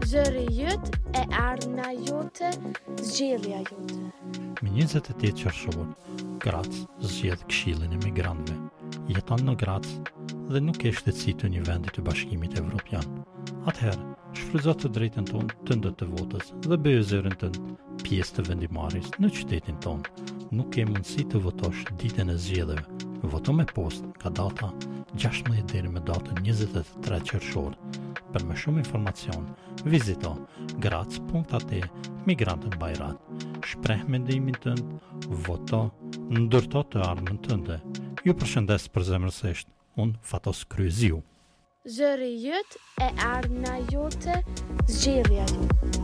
Zëri jytë e ardhna jote, zgjedhja jote. Me 28 qershor, Grac zgjedh Këshillin e Migrantëve. Jeton në Grac dhe nuk e shtetësi të një vendi të Bashkimit Evropian. Atëherë, shfrytëzo të drejtën tonë tënde të votës dhe bëje zërin tënd pjesë të vendimarrjes në qytetin tonë. Nuk ke mundësi të votosh ditën e zgjedhjeve. Voto me postë nga data 16 deri me datën 23 qershor. Për më shumë informacion, vizito grac.at Migrantën Bajrat. Shpreh mendimin tënd, voto, ndërto të ardhmen tënde. Ju përshëndes përzemërsisht, unë Fatos Kryeziu. Zëri jytë e ardhna jote, zgjedhja jote.